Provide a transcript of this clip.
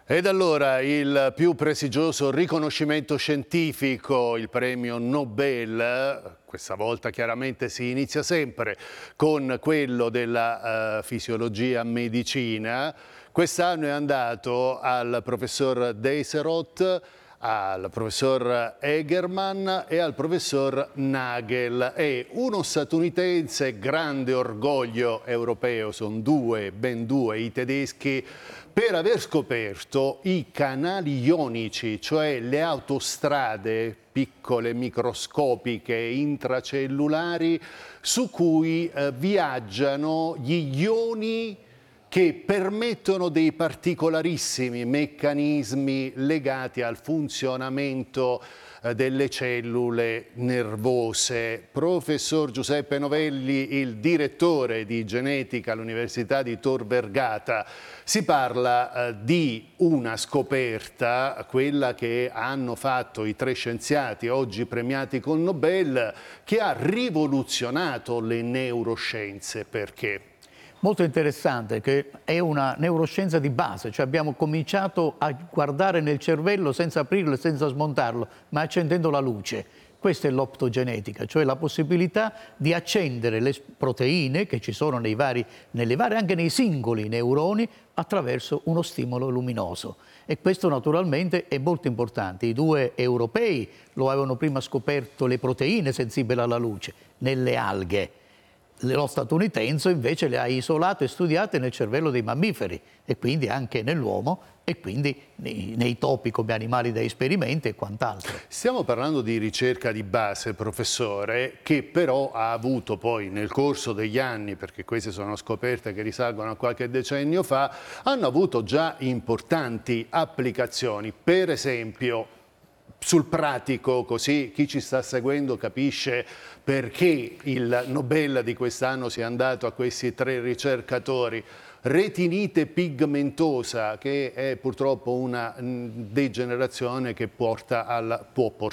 Ed allora il più prestigioso riconoscimento scientifico, il premio Nobel, questa volta chiaramente si inizia sempre con quello della fisiologia medicina. Quest'anno è andato al professor Deiserot, al professor Egerman e al professor Nagel. È uno statunitense, grande orgoglio europeo, sono ben due i tedeschi, per aver scoperto i canali ionici, cioè le autostrade piccole, microscopiche, intracellulari, su cui viaggiano gli ioni che permettono dei particolarissimi meccanismi legati al funzionamento delle cellule nervose. Professor Giuseppe Novelli, il direttore di genetica all'Università di Tor Vergata, si parla di una scoperta, quella che hanno fatto i tre scienziati oggi premiati col Nobel, che ha rivoluzionato le neuroscienze. Perché? Molto interessante, che è una neuroscienza di base, cioè abbiamo cominciato a guardare nel cervello senza aprirlo e senza smontarlo, ma accendendo la luce. Questa è l'optogenetica, cioè la possibilità di accendere le proteine che ci sono anche nei singoli neuroni attraverso uno stimolo luminoso. E questo naturalmente è molto importante. I due europei lo avevano prima scoperto le proteine sensibili alla luce, nelle alghe. Lo statunitense invece le ha isolate e studiate nel cervello dei mammiferi e quindi anche nell'uomo e quindi nei topi come animali da esperimento e quant'altro. Stiamo parlando di ricerca di base, professore, che però ha avuto poi nel corso degli anni, perché queste sono scoperte che risalgono a qualche decennio fa, hanno avuto già importanti applicazioni. Per esempio, sul pratico, così chi ci sta seguendo capisce perché il Nobel di quest'anno sia andato a questi tre ricercatori. Retinite pigmentosa, che è purtroppo una degenerazione che può portare